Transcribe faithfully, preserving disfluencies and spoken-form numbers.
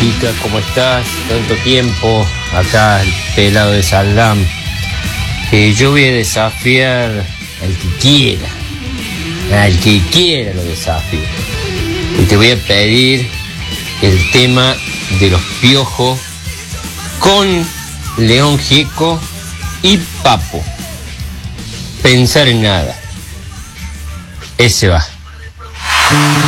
Mujica, ¿cómo estás? Tanto tiempo, acá el pelado de Salam. Eh, yo voy a desafiar al que quiera, al que quiera lo desafío. Y te voy a pedir el tema de los Piojos con León Gieco y Papo. Pensar en nada. Ese va.